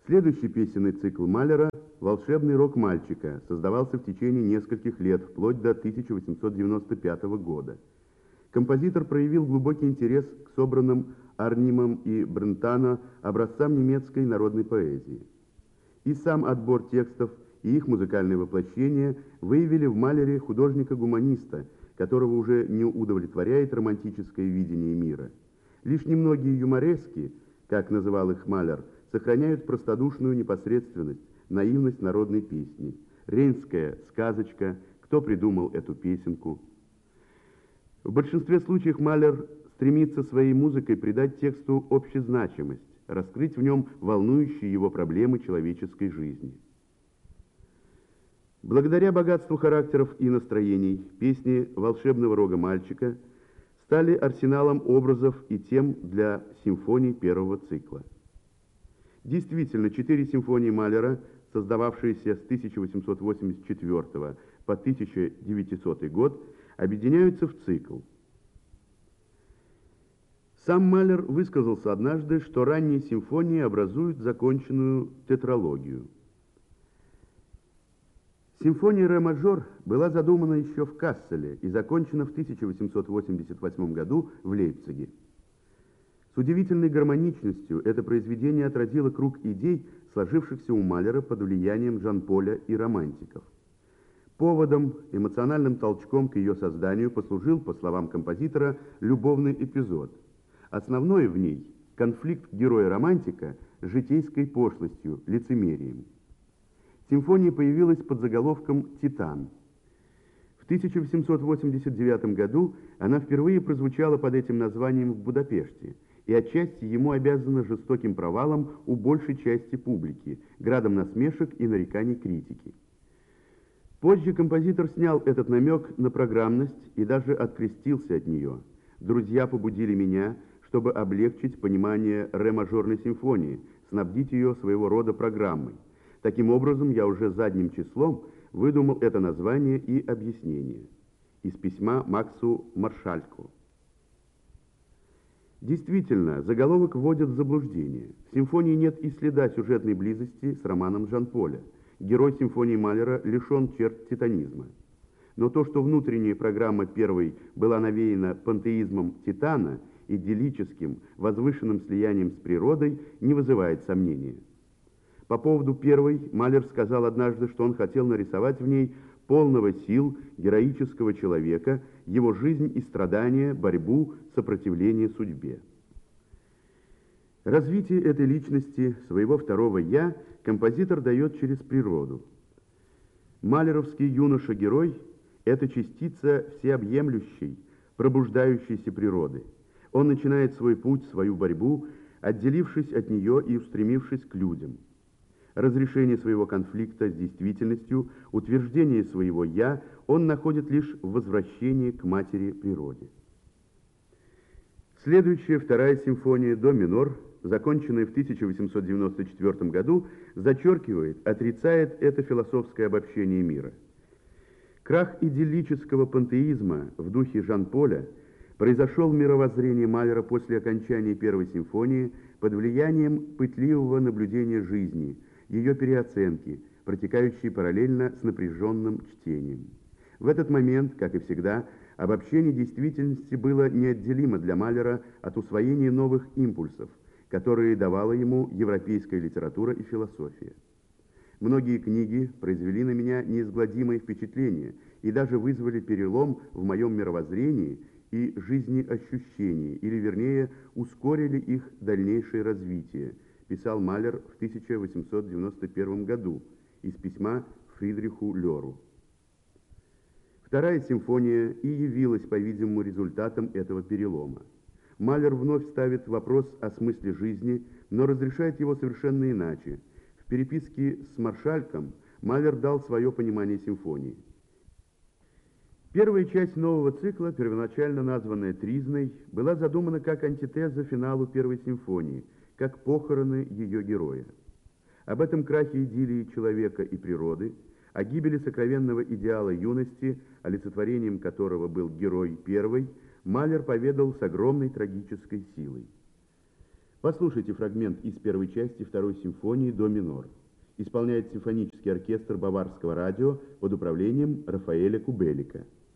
Следующий песенный цикл Малера «Волшебный рок мальчика» создавался в течение нескольких лет, вплоть до 1895 года. Композитор проявил глубокий интерес к собранным Арнимом и Брентано образцам немецкой народной поэзии. И сам отбор текстов, и их музыкальное воплощение выявили в Малере художника-гуманиста, которого уже не удовлетворяет романтическое видение мира. Лишь немногие юморески, как называл их Малер, сохраняют простодушную непосредственность, наивность народной песни. Рейнская сказочка, кто придумал эту песенку. В большинстве случаев Малер стремится своей музыкой придать тексту общезначимость, раскрыть в нем волнующие его проблемы человеческой жизни. Благодаря богатству характеров и настроений, песни «Волшебного рога мальчика» стали арсеналом образов и тем для симфоний первого цикла. Действительно, 4 симфонии Малера, создававшиеся с 1884 по 1900 год, объединяются в цикл. Сам Малер высказался однажды, что ранние симфонии образуют законченную тетралогию. Симфония «Ре-мажор» была задумана еще в Касселе и закончена в 1888 году в Лейпциге. С удивительной гармоничностью это произведение отразило круг идей, сложившихся у Малера под влиянием Жан-Поля и романтиков. Поводом, эмоциональным толчком к ее созданию послужил, по словам композитора, любовный эпизод. Основное в ней – конфликт героя-романтика с житейской пошлостью, лицемерием. Симфония появилась под заголовком «Титан». В 1889 году она впервые прозвучала под этим названием в Будапеште, и отчасти ему обязана жестоким провалом у большей части публики, градом насмешек и нареканий критики. Позже композитор снял этот намек на программность и даже открестился от нее. Друзья побудили меня, чтобы облегчить понимание ре-мажорной симфонии, снабдить ее своего рода программой. Таким образом, я уже задним числом выдумал это название и объяснение. Из письма Максу Маршальку. Действительно, заголовок вводит в заблуждение. В симфонии нет и следа сюжетной близости с романом Жан-Поля. Герой симфонии Малера лишен черт титанизма. Но то, что внутренняя программа первой была навеяна пантеизмом Титана, идиллическим, возвышенным слиянием с природой, не вызывает сомнения. По поводу первой Малер сказал однажды, что он хотел нарисовать в ней полного сил героического человека, его жизнь и страдания, борьбу, сопротивление судьбе. Развитие этой личности, своего второго «я», композитор дает через природу. Малеровский юноша-герой – это частица всеобъемлющей, пробуждающейся природы. Он начинает свой путь, свою борьбу, отделившись от нее и устремившись к людям. Разрешение своего конфликта с действительностью, утверждение своего «я» он находит лишь в возвращении к матери природе. Следующая, вторая симфония «До минор», законченная в 1894 году, зачеркивает, отрицает это философское обобщение мира. Крах идиллического пантеизма в духе Жан-Поля произошел в мировоззрении Малера после окончания первой симфонии под влиянием пытливого наблюдения жизни, ее переоценки, протекающей параллельно с напряженным чтением. В этот момент, как и всегда, обобщение действительности было неотделимо для Малера от усвоения новых импульсов, которые давала ему европейская литература и философия. Многие книги произвели на меня неизгладимое впечатление и даже вызвали перелом в моем мировоззрении и жизнеощущении, или, вернее, ускорили их дальнейшее развитие, писал Малер в 1891 году из письма Фридриху Леру. Вторая симфония и явилась, по-видимому, результатом этого перелома. Малер вновь ставит вопрос о смысле жизни, но разрешает его совершенно иначе. В переписке с Маршальком Малер дал свое понимание симфонии. Первая часть нового цикла, первоначально названная «Тризной», была задумана как антитеза финалу первой симфонии, как похороны ее героя. Об этом крахе идиллии человека и природы, о гибели сокровенного идеала юности, олицетворением которого был герой первой, Малер поведал с огромной трагической силой. Послушайте фрагмент из первой части второй симфонии «До минор». Исполняет симфонический оркестр Баварского радио под управлением Рафаэля Кубелика.